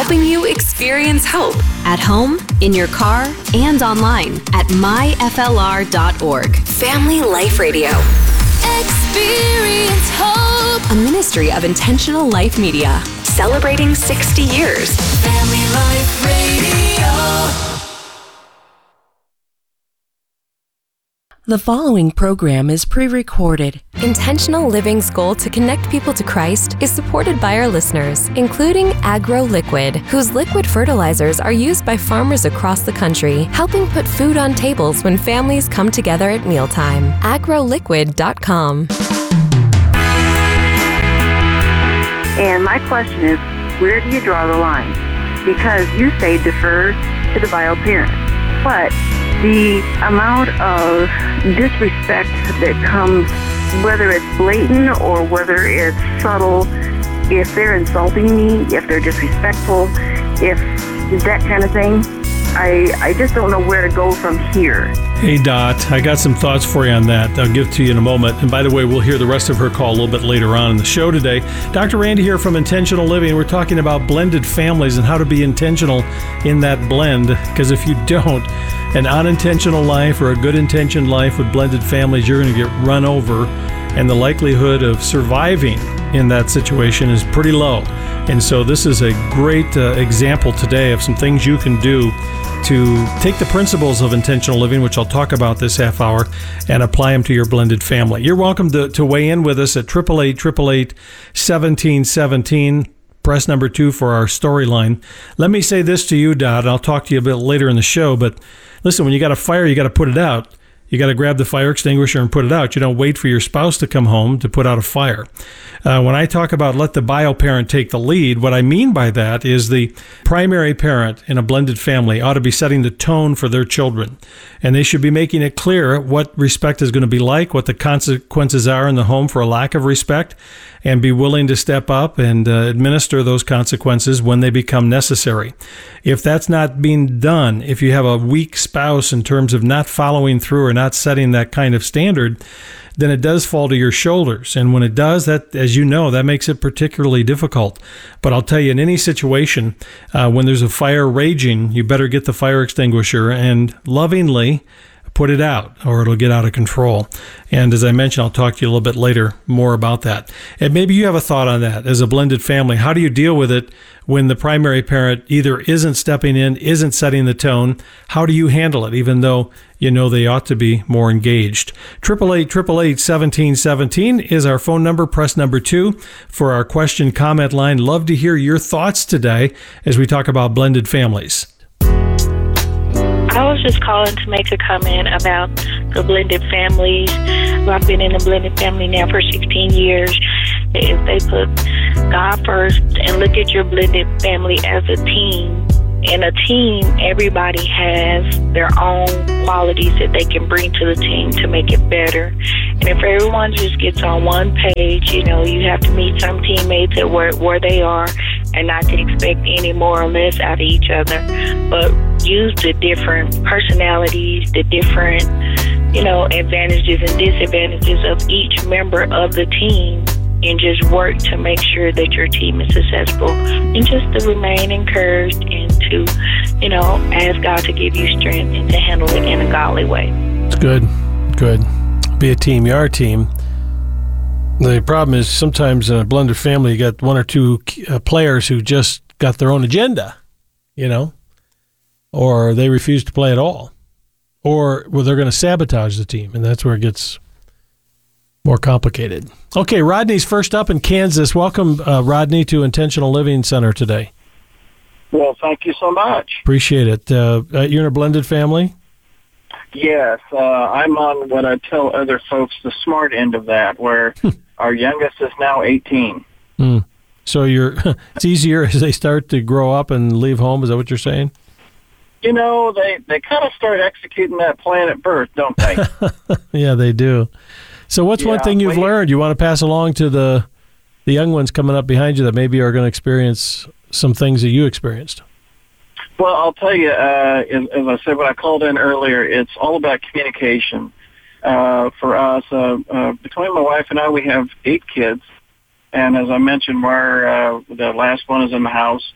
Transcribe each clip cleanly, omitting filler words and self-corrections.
helping you experience hope at home, in your car, and online at myflr.org. Family Life Radio. Experience hope. A ministry of Intentional Life Media. Celebrating 60 years. Family Life Radio. The following program is pre-recorded. Intentional Living's goal to connect people to Christ is supported by our listeners, including Agro Liquid, whose liquid fertilizers are used by farmers across the country, helping put food on tables when families come together at mealtime. agroliquid.com. And my question is, where do you draw the line? Because you say defer to the bio parent, but the amount of disrespect that comes, whether it's blatant or whether it's subtle, if they're insulting me, if they're disrespectful, if that kind of thing, I just don't know where to go from here. Hey, Dot, I got some thoughts for you on that. I'll give to you in a moment. And by the way, we'll hear the rest of her call a little bit later on in the show today. Dr. Randy here from Intentional Living. We're talking about blended families and how to be intentional in that blend. Because if you don't, an unintentional life or a good intentioned life with blended families, you're going to get run over. And the likelihood of surviving in that situation is pretty low. And so this is a great example today of some things you can do to take the principles of intentional living, which I'll talk about this half hour, and apply them to your blended family. You're welcome to weigh in with us at 888-888-1717. Press number 2 for our storyline. Let me say this to you, Dot, and I'll talk to you a bit later in the show, but listen, when you got a fire, you got to put it out. You got to grab the fire extinguisher and put it out. You don't wait for your spouse to come home to put out a fire. When I talk about let the bio parent take the lead, what I mean by that is the primary parent in a blended family ought to be setting the tone for their children. And they should be making it clear what respect is going to be like, what the consequences are in the home for a lack of respect, and be willing to step up and administer those consequences when they become necessary. If that's not being done, if you have a weak spouse in terms of not following through or not setting that kind of standard, then it does fall to your shoulders. And when it does, that, as you know, that makes it particularly difficult. But I'll tell you, in any situation, when there's a fire raging, you better get the fire extinguisher and lovingly put it out, or it'll get out of control. And as I mentioned, I'll talk to you a little bit later more about that. And maybe you have a thought on that as a blended family. How do you deal with it when the primary parent either isn't stepping in, isn't setting the tone? How do you handle it, even though you know they ought to be more engaged? 888-888-1717 is our phone number. Press number 2 for our question comment line. Love to hear your thoughts today as we talk about blended families. I was just calling to make a comment about the blended families. I've been in a blended family now for 16 years. If they put God first and look at your blended family as a team, in a team, everybody has their own qualities that they can bring to the team to make it better. And if everyone just gets on one page, you know, you have to meet some teammates at where they are and not to expect any more or less out of each other, but use the different personalities, the different, you know, advantages and disadvantages of each member of the team, and just work to make sure that your team is successful, and just to remain encouraged and to, you know, ask God to give you strength and to handle it in a godly way. It's good. Be a team. You are a team. The problem is sometimes in a blended family, you got one or two players who just got their own agenda, you know, or they refuse to play at all, or well, they're going to sabotage the team, and that's where it gets more complicated. Okay, Rodney's first up in Kansas. Welcome, Rodney, to Intentional Living Center today. Well, thank you so much. Appreciate it. You're in a blended family? Yes, I'm on what I tell other folks, the smart end of that, where our youngest is now 18. So it's easier as they start to grow up and leave home. Is that what you're saying? You know, they kind of start executing that plan at birth, don't they? Yeah, they do. So what's one thing you've learned you want to pass along to the young ones coming up behind you that maybe are going to experience some things that you experienced? Well, I'll tell you, as I said when I called in earlier, it's all about communication. For us, between my wife and I, we have 8 kids. And as I mentioned, the last one is in the house.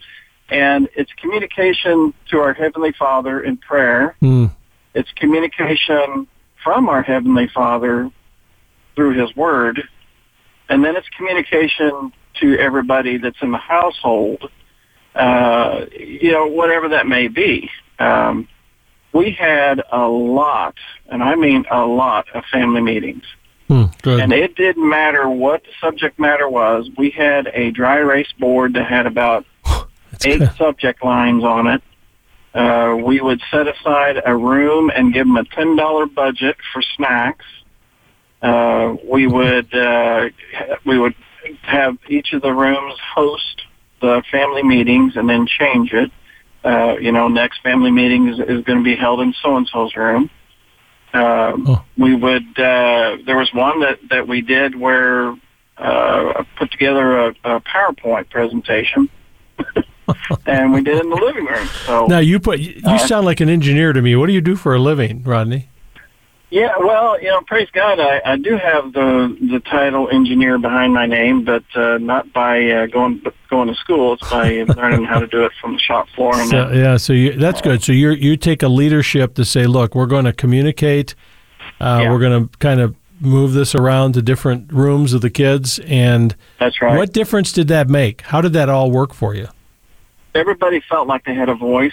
And it's communication to our Heavenly Father in prayer. It's communication from our Heavenly Father through His Word. And then it's communication to everybody that's in the household, whatever that may be. We had a lot, and I mean a lot, of family meetings. Good. And it didn't matter what the subject matter was. We had a dry erase board that had about 8 subject lines on it. We would set aside a room and give them a $10 budget for snacks. We would have each of the rooms host the family meetings and then change it. Next family meeting is going to be held in so-and-so's room. We would, there was one that we did where I put together a PowerPoint presentation, and we did it in the living room. So now you sound like an engineer to me. What do you do for a living, Rodney? Yeah, well, praise God, I do have the title engineer behind my name, but not by going to school. It's by learning how to do it from the shop floor. And that's good. So you take a leadership to say, look, we're going to communicate. We're going to kind of move this around to different rooms of the kids. And that's right. What difference did that make? How did that all work for you? Everybody felt like they had a voice,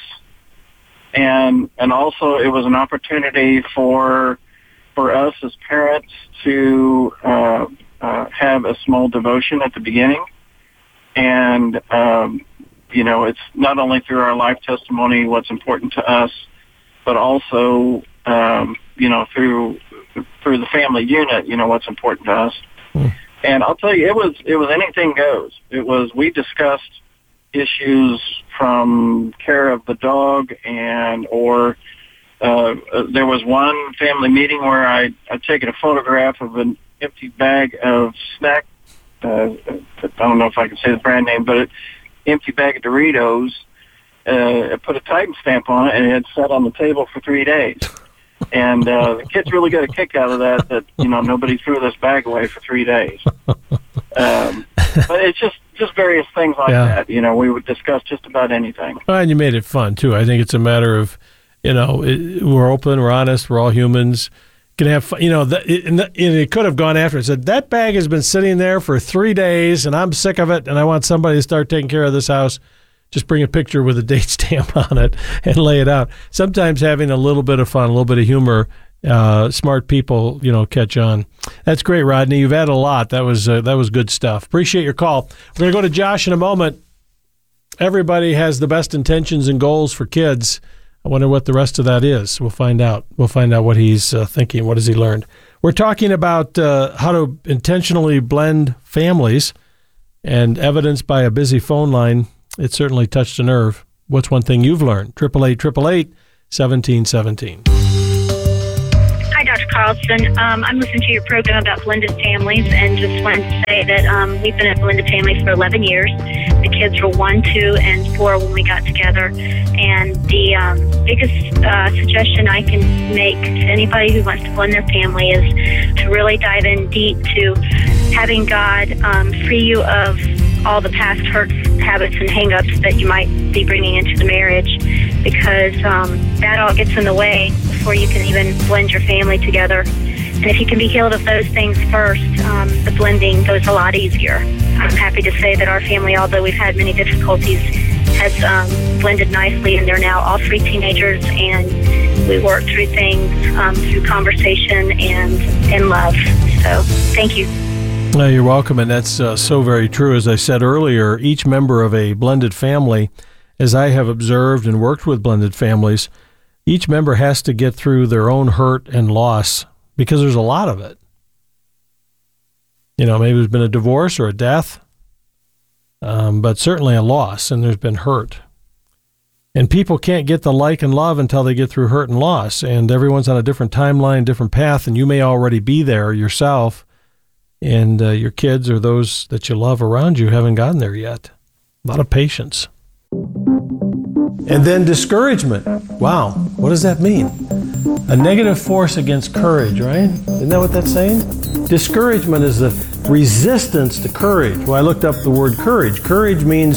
and also it was an opportunity for us as parents to have a small devotion at the beginning. And, it's not only through our life testimony what's important to us, but also, through the family unit, what's important to us. And I'll tell you, it was anything goes. We discussed issues from care of the dog or there was one family meeting where I'd taken a photograph of an empty bag of snack. I don't know if I can say the brand name, but an empty bag of Doritos. I put a Titan stamp on it, and it had sat on the table for 3 days. And the kids really got a kick out of that nobody threw this bag away for 3 days. But it's just various things like that. We would discuss just about anything. Well, and you made it fun, too. I think it's a matter of, we're open, we're honest, we're all humans. Can have fun. It could have gone after it. Said, that bag has been sitting there for 3 days, and I'm sick of it, and I want somebody to start taking care of this house. Just bring a picture with a date stamp on it and lay it out. Sometimes having a little bit of fun, a little bit of humor, smart people, catch on. That's great, Rodney. You've had a lot. That was good stuff. Appreciate your call. We're going to go to Josh in a moment. Everybody has the best intentions and goals for kids. I wonder what the rest of that is. We'll find out. We'll find out what he's thinking. What has he learned? We're talking about how to intentionally blend families, and evidenced by a busy phone line. It certainly touched a nerve. What's one thing you've learned? 888-888-1717. Hi, Dr. Carlson. I'm listening to your program about blended families, and just wanted to say that we've been a blended family for 11 years. The kids were 1, 2, and 4 when we got together. And the biggest suggestion I can make to anybody who wants to blend their family is to really dive in deep to having God free you of all the past hurts, habits, and hang-ups that you might be bringing into the marriage, because that all gets in the way before you can even blend your family together. And if you can be healed of those things first, the blending goes a lot easier. I'm happy to say that our family, although we've had many difficulties, has blended nicely, and they're now all 3 teenagers, and we work through things through conversation and love. So thank you. You're welcome, and that's so very true. As I said earlier, each member of a blended family, as I have observed and worked with blended families, each member has to get through their own hurt and loss, because there's a lot of it. Maybe there's been a divorce or a death, but certainly a loss, and there's been hurt. And people can't get the like and love until they get through hurt and loss, and everyone's on a different timeline, different path, and you may already be there yourself. And your kids or those that you love around you haven't gotten there yet. A lot of patience. And then discouragement. Wow, what does that mean? A negative force against courage, right? Isn't that what that's saying? Discouragement is the resistance to courage. Well, I looked up the word courage. Courage means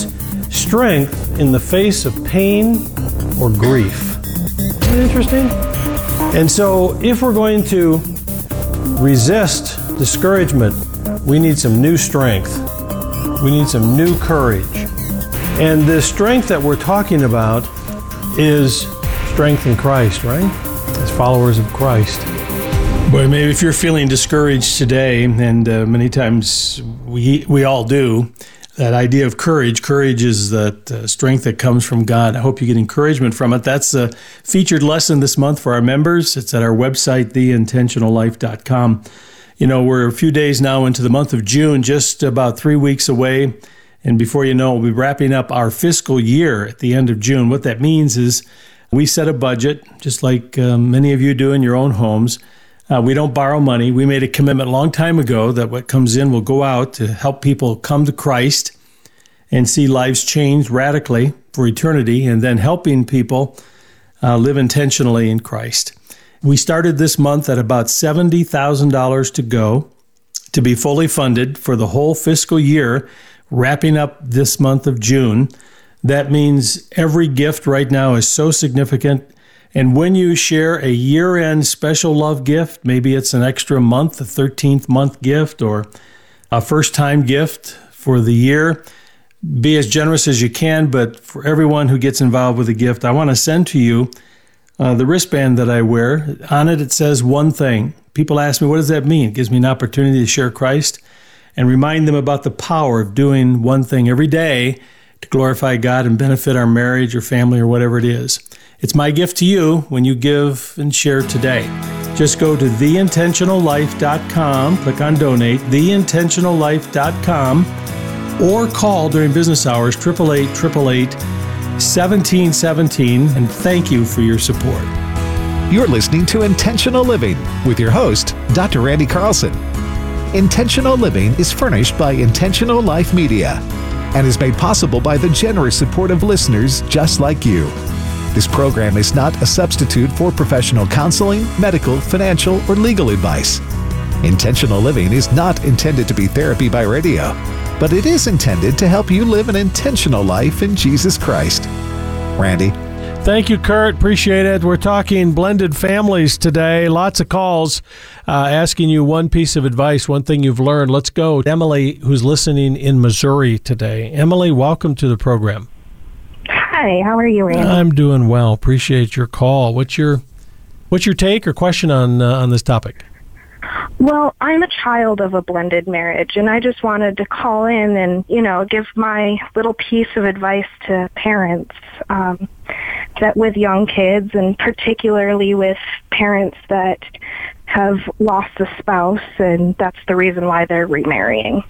strength in the face of pain or grief. Isn't that interesting? And so if we're going to resist discouragement, we need some new strength. We need some new courage. And the strength that we're talking about is strength in Christ, right? As followers of Christ. Boy, maybe if you're feeling discouraged today, and many times we all do, that idea of courage is that strength that comes from God. I hope you get encouragement from it. That's a featured lesson this month for our members. It's at our website, theintentionallife.com. You know, we're a few days now into the month of June, just about 3 weeks away. And before you know, we'll be wrapping up our fiscal year at the end of June. What that means is we set a budget, just like many of you do in your own homes. We don't borrow money. We made a commitment a long time ago that what comes in will go out to help people come to Christ and see lives changed radically for eternity, and then helping people live intentionally in Christ. We started this month at about $70,000 to go to be fully funded for the whole fiscal year, wrapping up this month of June. That means every gift right now is so significant. And when you share a year-end special love gift, maybe it's an extra month, a 13th month gift, or a first-time gift for the year, be as generous as you can. But for everyone who gets involved with a gift, I want to send to you the wristband that I wear. On it, it says one thing. People ask me, what does that mean? It gives me an opportunity to share Christ and remind them about the power of doing one thing every day to glorify God and benefit our marriage or family or whatever it is. It's my gift to you when you give and share today. Just go to theintentionallife.com, click on donate, theintentionallife.com, or call during business hours, 888-888-1717, and thank you for your support. You're listening to Intentional Living with your host, Dr. Randy Carlson. Intentional Living is furnished by Intentional Life Media and is made possible by the generous support of listeners just like you. This program is not a substitute for professional counseling, medical, financial, or legal advice. Intentional Living is not intended to be therapy by radio, but it is intended to help you live an intentional life in Jesus Christ. Randy. Thank you, Kurt. Appreciate it. We're talking blended families today. Lots of calls asking you one piece of advice, one thing you've learned. Let's go. Emily, who's listening in Missouri today. Emily, welcome to the program. Hi, how are you, Randy? I'm doing well. Appreciate your call. What's your take or question on this topic? Well, I'm a child of a blended marriage, and I just wanted to call in and, give my little piece of advice to parents that with young kids, and particularly with parents that have lost a spouse, and that's the reason why they're remarrying.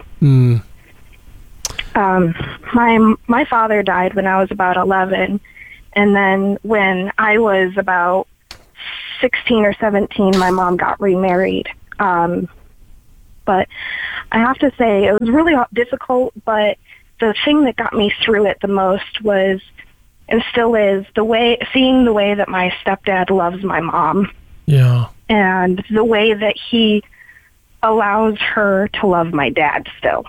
My father died when I was about 11, and then when I was about 16 or 17, my mom got remarried. But I have to say it was really difficult, but the thing that got me through it the most was, and still is, seeing the way that my stepdad loves my mom. Yeah. And the way that he allows her to love my dad still.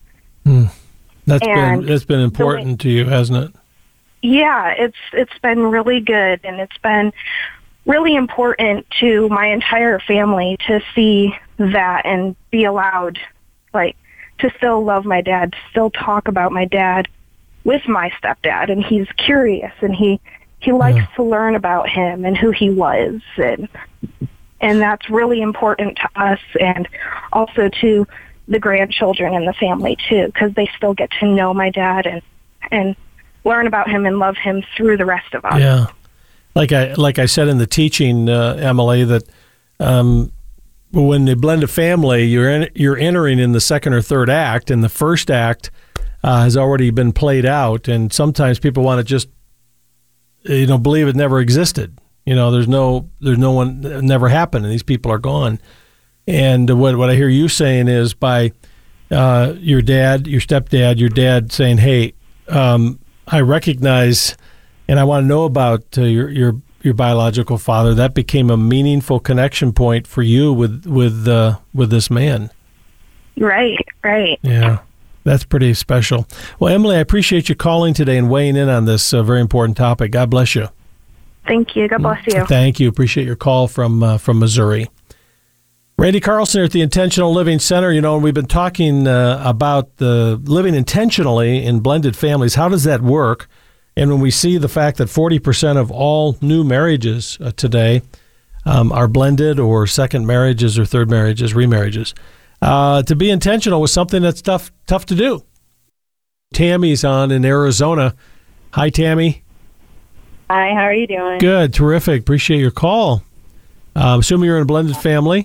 That's been important to you, hasn't it? Yeah, it's been really good, and it's been really important to my entire family to see that and be allowed, to still love my dad, to still talk about my dad with my stepdad, and he's curious, and he likes to learn about him and who he was, and that's really important to us, and also to the grandchildren in the family too, because they still get to know my dad and learn about him and love him through the rest of us. Yeah, like I said in the teaching, Emily, that when you blend a family, you're entering in the second or third act, and the first act has already been played out, and sometimes people want to just believe it never existed. There's no one, it never happened, and these people are gone. And what I hear you saying is by your stepdad, your dad saying, "Hey, I recognize, and I want to know about your biological father." That became a meaningful connection point for you with this man. Right. Yeah. That's pretty special. Well, Emily, I appreciate you calling today and weighing in on this very important topic. God bless you. Thank you. God bless you. Thank you. Appreciate your call from Missouri. Randy Carlson here at the Intentional Living Center. You know, we've been talking about the living intentionally in blended families. How does that work? And when we see the fact that 40% of all new marriages today are blended or second marriages or third marriages, remarriages, to be intentional was something that's tough to do. Tammy's on in Arizona. Hi, Tammy. Hi, how are you doing? Good, terrific. Appreciate your call. Assuming you're in a blended family?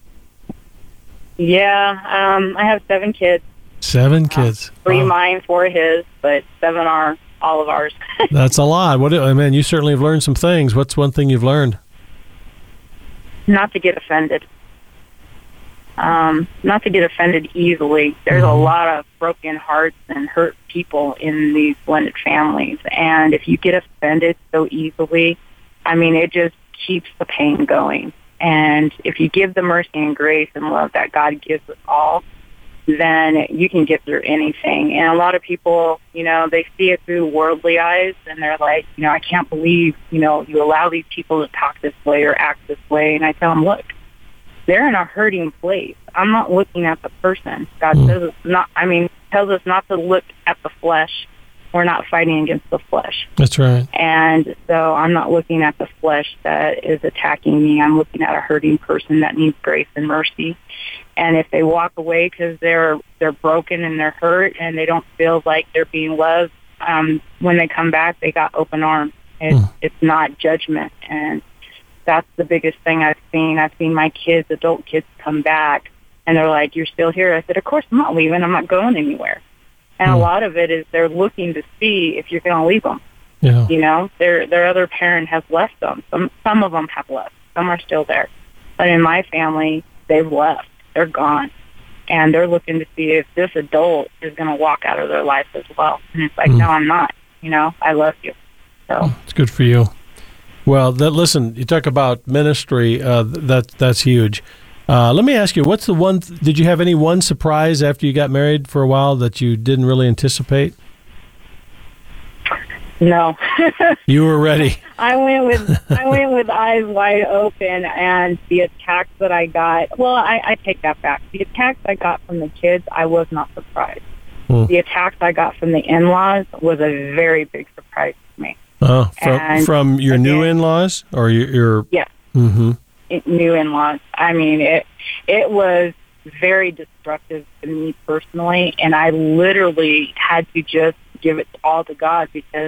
Yeah, I have 7 kids. 7 kids. 3 mine, 4 his, but 7 are all of ours. That's a lot. You certainly have learned some things. What's one thing you've learned? Not to get offended. Not to get offended easily. There's a lot of broken hearts and hurt people in these blended families. And if you get offended so easily, it just keeps the pain going. And if you give the mercy and grace and love that God gives us all, then you can get through anything. And a lot of people, they see it through worldly eyes, and they're like, I can't believe, you allow these people to talk this way or act this way. And I tell them, look, they're in a hurting place. I'm not looking at the person. God tells us not to look at the flesh. We're not fighting against the flesh. That's right. And so I'm not looking at the flesh that is attacking me. I'm looking at a hurting person that needs grace and mercy. And if they walk away because they're broken and they're hurt and they don't feel like they're being loved, when they come back, they got open arms. It's not judgment. And that's the biggest thing I've seen. I've seen my kids, adult kids, come back, and they're like, "You're still here?" I said, "Of course I'm not leaving. I'm not going anywhere." And a lot of it is they're looking to see if you're going to leave them. Yeah. Their other parent has left them. Some of them have left. Some are still there. But in my family, they've left. They're gone. And they're looking to see if this adult is going to walk out of their life as well. And it's like, no, I'm not. I love you. So it's good for you. Well, listen, you talk about ministry. That's huge. Let me ask you, what's the one? Did you have any one surprise after you got married for a while that you didn't really anticipate? No. You were ready. I went with eyes wide open, and the attacks that I got. Well, I take that back. The attacks I got from the kids, I was not surprised. The attacks I got from the in-laws was a very big surprise to me. Oh, from your new in-laws or your? Yeah. Mm-hmm. New in-laws. It was very destructive to me personally, and I literally had to just give it all to God because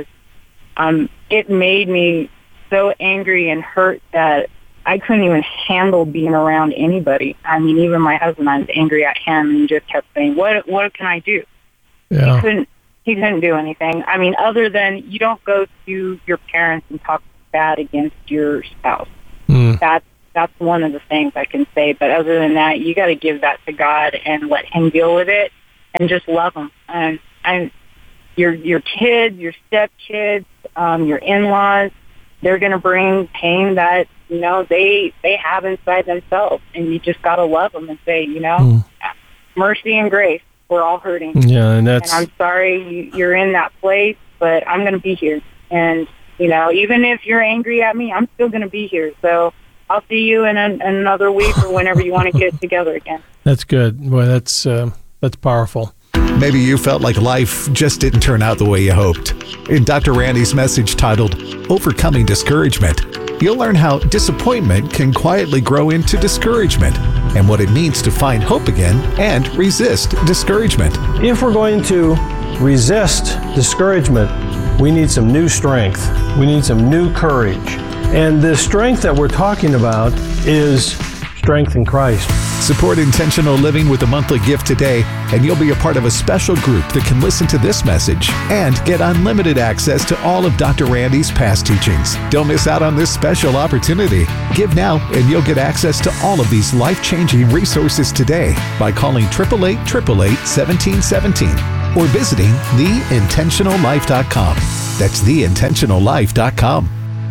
it made me so angry and hurt that I couldn't even handle being around anybody. Even my husband, I was angry at him and just kept saying, "What can I do?" Yeah. He couldn't do anything. Other than you don't go to your parents and talk bad against your spouse. That's one of the things I can say. But other than that, you got to give that to God and let Him deal with it, and just love Him. And your kids, your stepkids, your in-laws, they're going to bring pain that they have inside themselves, and you just got to love them and say, mercy and grace. We're all hurting. Yeah, and I'm sorry you're in that place, but I'm going to be here. And even if you're angry at me, I'm still going to be here. So I'll see you in another week or whenever you want to get together again. That's good. Boy, that's powerful. Maybe you felt like life just didn't turn out the way you hoped. In Dr. Randy's message titled Overcoming Discouragement, you'll learn how disappointment can quietly grow into discouragement and what it means to find hope again and resist discouragement. If we're going to resist discouragement, we need some new strength. We need some new courage. And the strength that we're talking about is strength in Christ. Support Intentional Living with a monthly gift today, and you'll be a part of a special group that can listen to this message and get unlimited access to all of Dr. Randy's past teachings. Don't miss out on this special opportunity. Give now, and you'll get access to all of these life-changing resources today by calling 888-888-1717 or visiting theintentionallife.com. That's theintentionallife.com.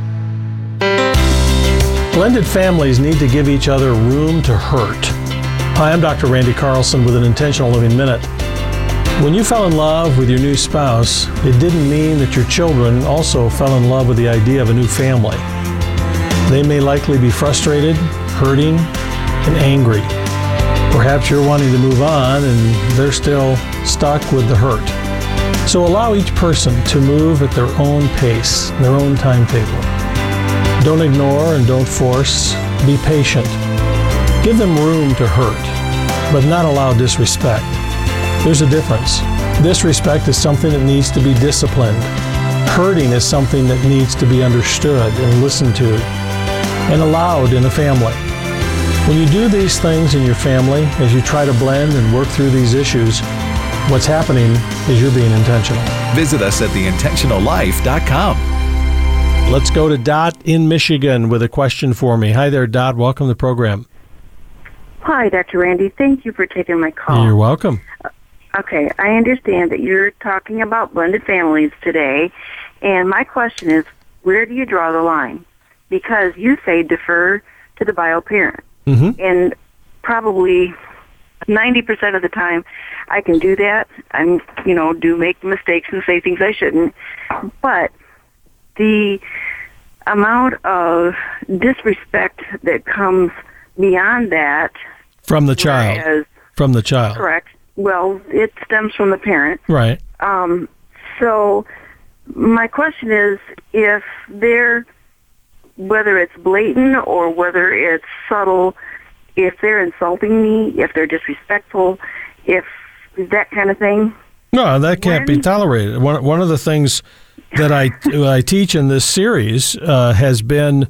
Blended families need to give each other room to hurt. Hi, I'm Dr. Randy Carlson with an Intentional Living Minute. When you fell in love with your new spouse, it didn't mean that your children also fell in love with the idea of a new family. They may likely be frustrated, hurting, and angry. Perhaps you're wanting to move on and they're still stuck with the hurt. So allow each person to move at their own pace, their own timetable. Don't ignore and don't force. Be patient. Give them room to hurt, but not allow disrespect. There's a difference. Disrespect is something that needs to be disciplined. Hurting is something that needs to be understood and listened to and allowed in a family. When you do these things in your family, as you try to blend and work through these issues, what's happening is you're being intentional. Visit us at theintentionallife.com. Let's go to Dot in Michigan with a question for me. Hi there, Dot. Welcome to the program. Hi, Dr. Randy. Thank you for taking my call. You're welcome. Okay, I understand that you're talking about blended families today, and my question is, where do you draw the line? Because you say defer to the bio parent, and probably 90% of the time I can do that. I'm, do make mistakes and say things I shouldn't, but the amount of disrespect that comes beyond that from the child. From the child. Correct. Well, it stems from the parent. Right. So my question is, if they're, whether it's blatant or whether it's subtle, if they're insulting me, if they're disrespectful, if that kind of thing. No, that can't be tolerated. One of the things that I teach in this series has been,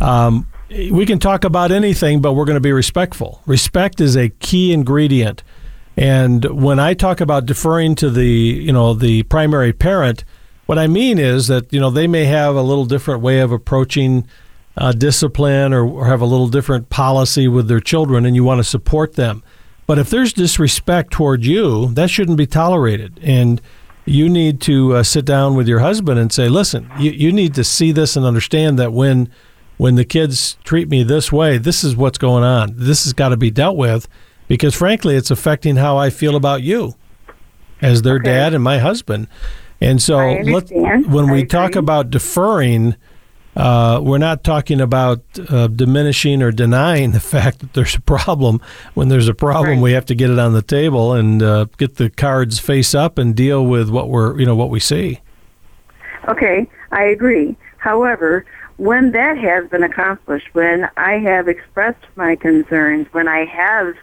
we can talk about anything, but we're going to be respectful. Respect is a key ingredient. And when I talk about deferring to the primary parent, what I mean is that, they may have a little different way of approaching discipline or have a little different policy with their children, and you want to support them. But if there's disrespect toward you, that shouldn't be tolerated. And you need to sit down with your husband and say, listen, you need to see this and understand that when the kids treat me this way, this is what's going on. This has got to be dealt with. Because, frankly, it's affecting how I feel about you as their dad and my husband. And so when we talk about deferring, we're not talking about diminishing or denying the fact that there's a problem. When there's a problem, we have to get it on the table and get the cards face up and deal with what we see. Okay, I agree. However, when that has been accomplished, when I have expressed my concerns, when I have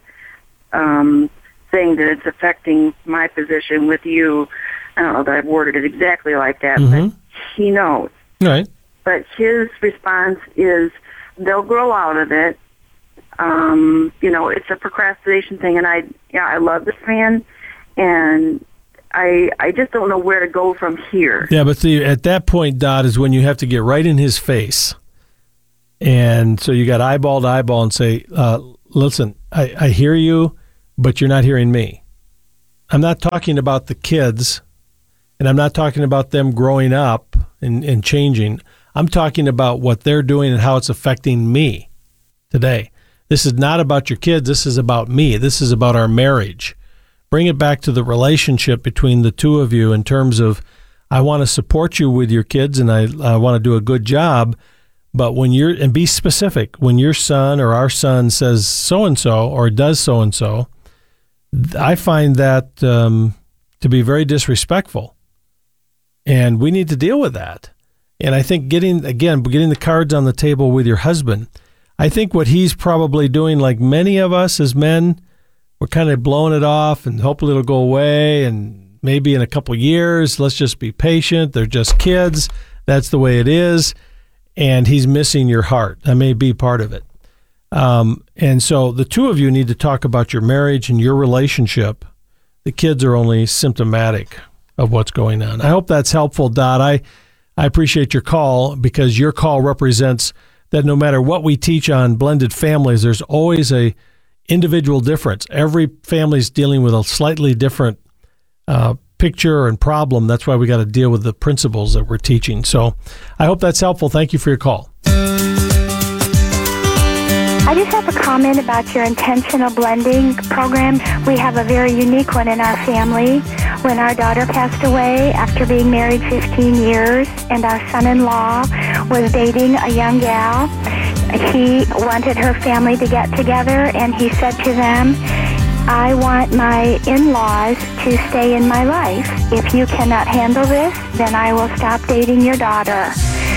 saying that it's affecting my position with you. I don't know that I've worded it exactly like that, but he knows. Right. But his response is they'll grow out of it. It's a procrastination thing, and I love this man, and I just don't know where to go from here. Yeah, but at that point, Dot, is when you have to get right in his face. And so you got eyeball to eyeball and say, listen, I hear you, but you're not hearing me. I'm not talking about the kids, and I'm not talking about them growing up and changing. I'm talking about what they're doing and how it's affecting me today. This is not about your kids. This is about me. This is about our marriage. Bring it back to the relationship between the two of you in terms of, I want to support you with your kids, and I want to do a good job. But and be specific, when your son or our son says so-and-so or does so-and-so, I find that to be very disrespectful. And we need to deal with that. And I think getting the cards on the table with your husband, I think what he's probably doing, like many of us as men, we're kind of blowing it off and hopefully it'll go away, and maybe in a couple of years, let's just be patient. They're just kids. That's the way it is. And he's missing your heart. That may be part of it. And so the two of you need to talk about your marriage and your relationship. The kids are only symptomatic of what's going on. I hope that's helpful, Dot. I appreciate your call, because your call represents that no matter what we teach on blended families, there's always a individual difference. Every family is dealing with a slightly different picture and problem. That's why we got to deal with the principles that we're teaching. So I hope that's helpful. Thank you for your call. I just have a comment about your intentional blending program. We have a very unique one in our family. when our daughter passed away after being married 15 years, and our son-in-law was dating a young gal. He wanted her family to get together, and he said to them, I want my in-laws to stay in my life. If you cannot handle this, then I will stop dating your daughter.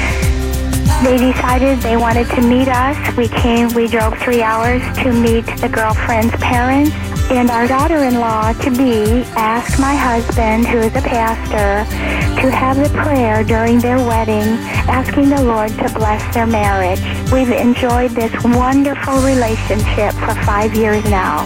They decided they wanted to meet us. We drove 3 hours to meet the girlfriend's parents. And our daughter-in-law-to-be asked my husband, who is a pastor, to have the prayer during their wedding, asking the Lord to bless their marriage. We've enjoyed this wonderful relationship for 5 years now.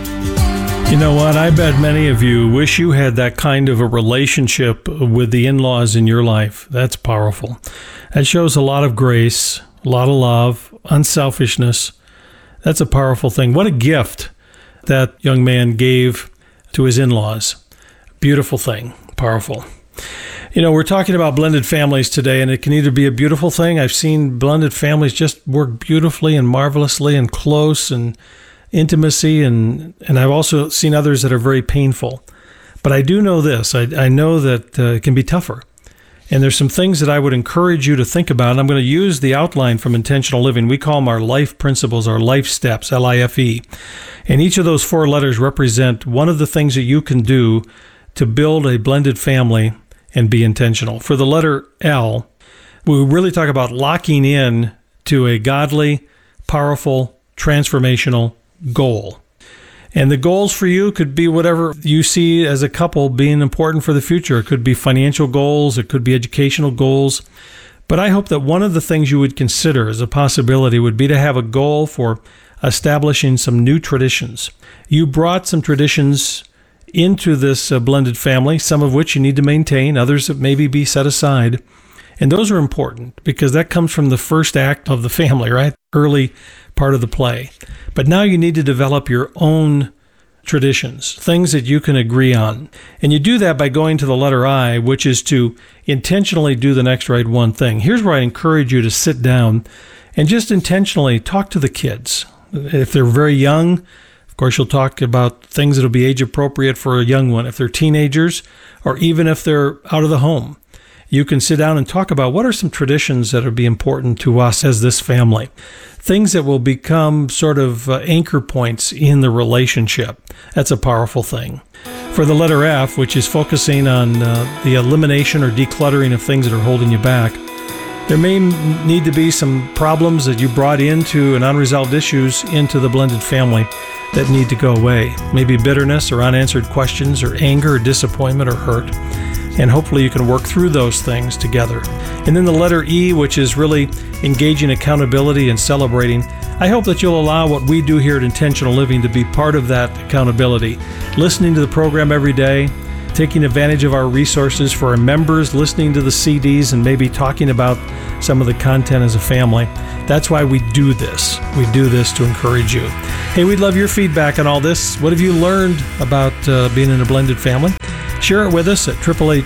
You know what? I bet many of you wish you had that kind of a relationship with the in-laws in your life. That's powerful. That shows a lot of grace, a lot of love, unselfishness. That's a powerful thing. What a gift that young man gave to his in-laws. Beautiful thing. Powerful. You know, we're talking about blended families today, and it can either be a beautiful thing. I've seen blended families just work beautifully and marvelously and close and intimacy, and I've also seen others that are very painful. But I do know this. I know that it can be tougher. And there's some things that I would encourage you to think about. And I'm going to use the outline from Intentional Living. We call them our life principles, our life steps, LIFE. And each of those 4 letters represent one of the things that you can do to build a blended family and be intentional. For the letter L, we really talk about locking in to a godly, powerful, transformational goal. And the goals for you could be whatever you see as a couple being important for the future. It could be financial goals. It could be educational goals. But I hope that one of the things you would consider as a possibility would be to have a goal for establishing some new traditions. You brought some traditions into this blended family, some of which you need to maintain, others that maybe be set aside. And those are important because that comes from the first act of the family, right? Early part of the play. But now you need to develop your own traditions, things that you can agree on. And you do that by going to the letter I, which is to intentionally do the next right one thing. Here's where I encourage you to sit down and just intentionally talk to the kids. If they're very young, of course, you'll talk about things that will be age appropriate for a young one. If they're teenagers, or even if they're out of the home, you can sit down and talk about what are some traditions that will be important to us as this family. Things that will become sort of anchor points in the relationship. That's a powerful thing. For the letter F, which is focusing on the elimination or decluttering of things that are holding you back, there may need to be some problems that you brought into and unresolved issues into the blended family that need to go away. Maybe bitterness or unanswered questions or anger or disappointment or hurt. And hopefully you can work through those things together. And then the letter E, which is really engaging accountability and celebrating. I hope that you'll allow what we do here at Intentional Living to be part of that accountability. Listening to the program every day, taking advantage of our resources for our members, listening to the CDs, and maybe talking about some of the content as a family. That's why we do this. We do this to encourage you. Hey, we'd love your feedback on all this. What have you learned about being in a blended family? Share it with us at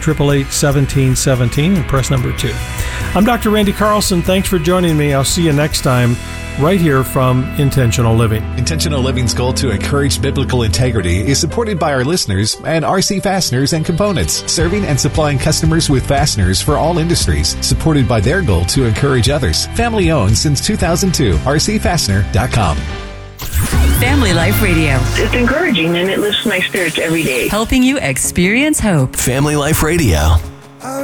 888-888-1717 and press number 2. I'm Dr. Randy Carlson. Thanks for joining me. I'll see you next time right here from Intentional Living. Intentional Living's goal to encourage biblical integrity is supported by our listeners and RC Fasteners and Components, serving and supplying customers with fasteners for all industries, supported by their goal to encourage others. Family owned since 2002. RCFastener.com. Family Life Radio. It's encouraging and it lifts my spirits every day. Helping you experience hope. Family Life Radio.